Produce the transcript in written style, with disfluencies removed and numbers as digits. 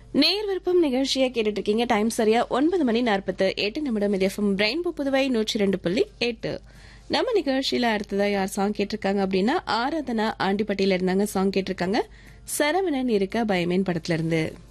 நேர் விருப்பம் நிகழ்ச்சியை கேட்டுட்டு இருக்கீங்க. டைம் சரியா 9:48 இது எஃப்எம் ரெயின்போ புதுவை 102.8. நம்ம நிகழ்ச்சியில அடுத்ததா யார் சாங் கேட்டிருக்காங்க அப்படின்னா ஆராதனா ஆண்டிப்பட்டியில இருந்தாங்க சாங் கேட்டிருக்காங்க. சரவணன் இருக்க பயமேன் படத்துல இருந்து.